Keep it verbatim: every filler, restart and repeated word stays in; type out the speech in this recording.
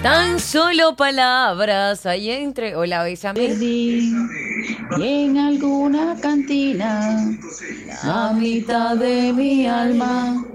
Tan solo palabras ahí entre. Hola, bésame. Perdí en alguna cantina la mitad de mi alma.